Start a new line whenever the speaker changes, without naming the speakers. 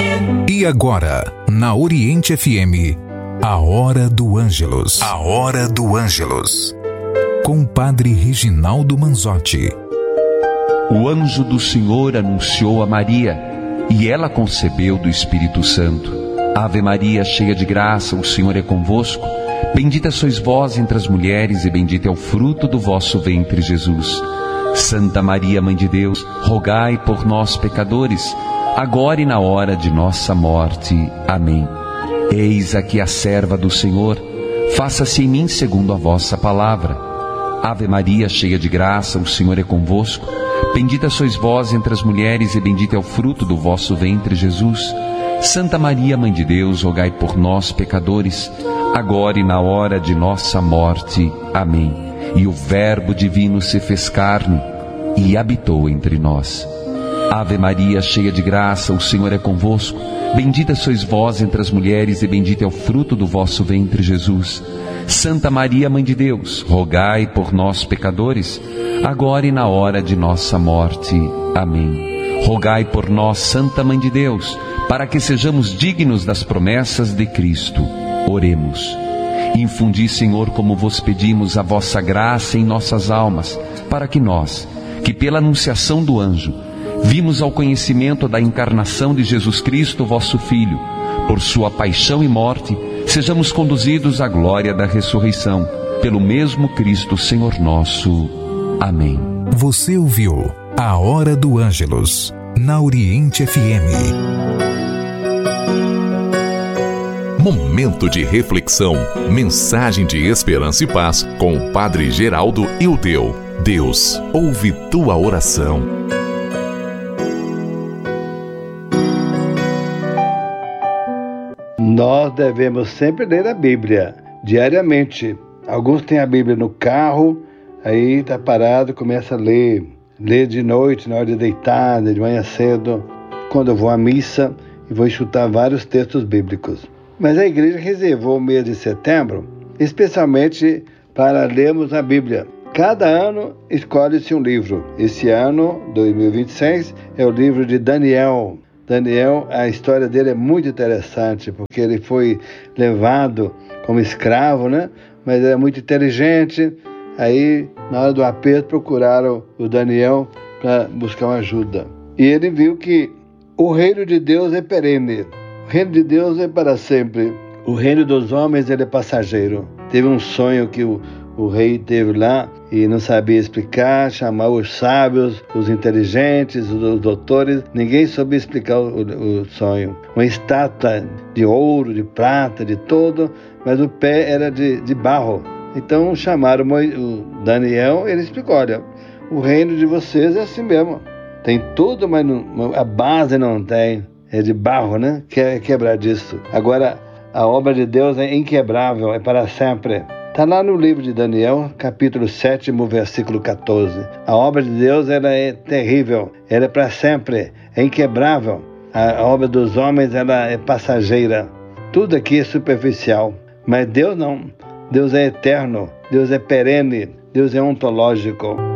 E agora, na Oriente FM, a Hora do Ângelus. A Hora do Ângelus. Com o Padre Reginaldo Manzotti.
O anjo do Senhor anunciou a Maria, e ela concebeu do Espírito Santo. Ave Maria, cheia de graça, o Senhor é convosco. Bendita sois vós entre as mulheres, e bendito é o fruto do vosso ventre, Jesus. Santa Maria, Mãe de Deus, rogai por nós, pecadores, agora e na hora de nossa morte. Amém. Eis aqui a serva do Senhor, faça-se em mim segundo a vossa palavra. Ave Maria, cheia de graça, o Senhor é convosco. Bendita sois vós entre as mulheres, e bendito é o fruto do vosso ventre, Jesus. Santa Maria, Mãe de Deus, rogai por nós, pecadores, agora e na hora de nossa morte. Amém. E o Verbo divino se fez carne e habitou entre nós. Ave Maria, cheia de graça, o Senhor é convosco. Bendita sois vós entre as mulheres, e bendito é o fruto do vosso ventre, Jesus. Santa Maria, Mãe de Deus, rogai por nós, pecadores, agora e na hora de nossa morte. Amém. Rogai por nós, Santa Mãe de Deus, para que sejamos dignos das promessas de Cristo. Oremos. Infundi, Senhor, como vos pedimos, a vossa graça em nossas almas, para que nós, que pela anunciação do anjo, vimos ao conhecimento da encarnação de Jesus Cristo, vosso Filho, por sua paixão e morte, sejamos conduzidos à glória da ressurreição, pelo mesmo Cristo, Senhor nosso. Amém.
Você ouviu a Hora do Ângelus, na Oriente FM. Momento de reflexão, mensagem de esperança e paz com o Padre Geraldo Ildeu. Deus ouve tua oração.
Nós devemos sempre ler a Bíblia, diariamente. Alguns têm a Bíblia no carro, aí está parado, começa a ler. Ler de noite, na hora de deitar, de manhã cedo, quando eu vou à missa e vou escutar vários textos bíblicos. Mas a igreja reservou o mês de setembro, especialmente para lermos a Bíblia. Cada ano escolhe-se um livro. Esse ano, 2026, é o livro de Daniel. Daniel, a história dele é muito interessante, porque ele foi levado como escravo, né? Mas ele é muito inteligente. Aí, na hora do aperto, procuraram o Daniel para buscar uma ajuda. E ele viu que o reino de Deus é perene. O reino de Deus é para sempre. O reino dos homens, ele é passageiro. Teve um sonho que o rei teve lá e não sabia explicar, chamou os sábios, os inteligentes, os doutores. Ninguém soube explicar o sonho. Uma estátua de ouro, de prata, de todo, mas o pé era de barro. Então chamaram o Daniel, ele explicou, olha, o reino de vocês é assim mesmo. Tem tudo, mas a base não tem. É de barro, né? Quer quebrar disso. Agora, a obra de Deus é inquebrável, é para sempre. Está lá no livro de Daniel, capítulo 7, versículo 14. A obra de Deus, ela é terrível, ela é para sempre, é inquebrável. A obra dos homens, ela é passageira. Tudo aqui é superficial, mas Deus não. Deus é eterno, Deus é perene, Deus é ontológico.